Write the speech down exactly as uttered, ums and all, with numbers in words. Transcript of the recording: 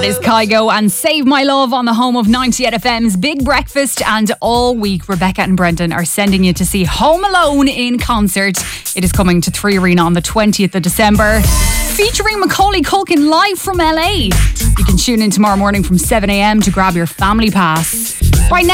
Is Kygo and Save My Love on the home of ninety-eight F M's Big Breakfast, and all week Rebecca and Brendan are sending you to see Home Alone in concert. It is coming to Three Arena on the twentieth of December, featuring Macaulay Culkin live from L A. You can tune in tomorrow morning from seven a.m. to grab your family pass. Right now